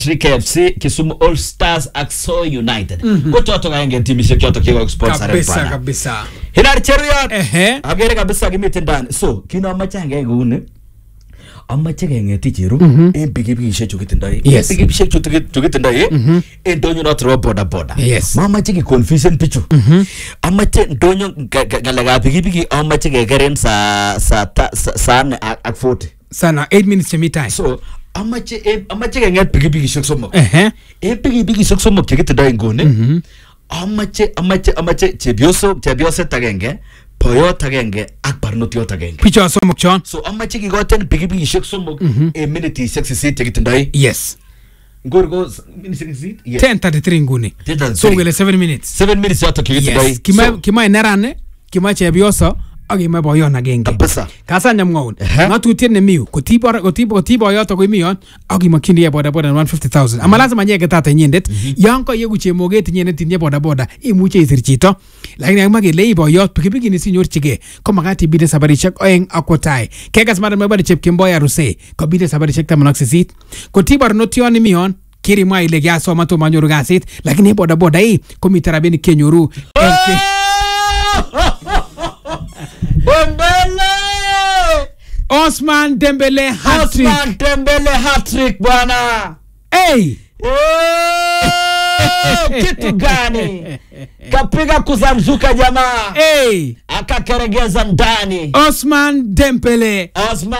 KFC, Kisumu All Stars, Axo United. Go to Atoga timishek yoto kiwa sponsor kabisa kabisa. Hilary Cheruiyot. Agere kabisa gimiten ndani. So, kino amachanga ngune. Amache ngeti chiru en pikipikishek chukitindoi. Yes. Pikipikishek chukitindoi en ndonyo noto boda. Yes. Mamache ki confusion pichu. Amache ndonyo ngalaga pikipiki amache kekeren sa 40. Sana 8 minutes chemi time. So amache nget pikipikishek somok. En pikipikishek somok chekitindoi nguni. Amache chebioset agenge, poyot agenge ak barnotiot agenge. Picho somok chon. So amache kikoten pikipikishek somok en minitishek 8 chekitindoi. Yes. Ngorgo minitishek 8? Yes. 10:33 nguni. So gele 7 minutes. 7 minutes yoto kikitindoi. Yes. Kima nerane, kima chebioso agime boyon agenge. Kabisa. Kasanya mngaun. Ngatutiet nemiu kotibo yoto ko imiyon agimakini boda 150,000. Ama lazima nyeke tata nyendet. Yanko yegu chemoget nyendet tinye boda imuche isir chito. Lakini agima gele boyot pikipiki ni sinyorchige ko magati bide sabarishek oeng akwotai. Kegas madan mabadi chepkemboy aruse ko bide sabarishek 18. Kotibo notion imiyon kiri mwa ile gyasoma to manyoru gasit lakini boda hii komitarabeni kenyoru Osman Dembele hat-trick bwana. Hey! Kitu gani? Kapiga kuzamzuka jamaa. Hey! Akakeregeza ndani. Osman Dembele.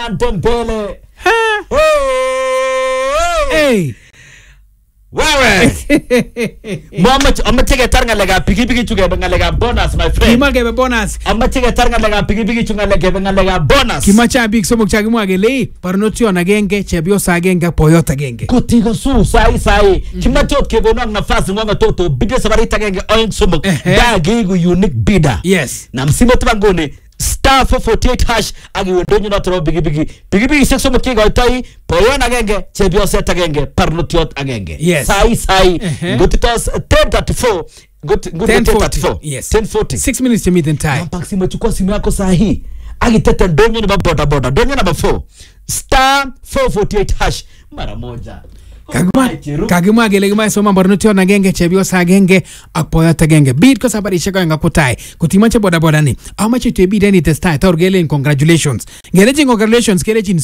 Hey! Wewe. Mama amatege tarnga lega pikipiki chuge bengalega bonus my friend. Kima gebe bonus. Amatege tarnga lega pikipiki chunga bengalega bonus. Kima cha big somok chagi mwagele parnotio na genge chebiosa genge poyota genge. Kutiga su sai. Kima tot kebona nafasi nganga toto bide sabarita genge oing somok. Da gigu unique bidder. Yes. Na msimo tubangone star 448 hash agi wendonyo natro bigi sekso mkiga otai poyona genge chebiosa tagenge parnotiot agenge. Yes. Sai gotitos 10:34 10:34 yes 10:40 6 minutes to meet in time. Mpaksi mechukua simu yako sahi agi tete ndonyo ni boda ndonyo number 4 star 448 hash mara moja. Kagima gele gima soma barnotio na genge chebiosa genge akpoyota genge bid ko sabarishek oeng akwotai kutimache boda ni amache to bid any test tor gele congratulations gele congratulations gele